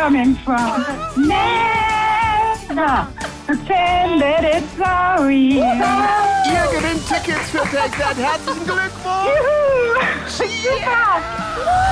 coming from. Never pretend that it's so real. Ihr gewinnt Tickets für Take That. Herzlichen Glückwunsch! Juhu! Super!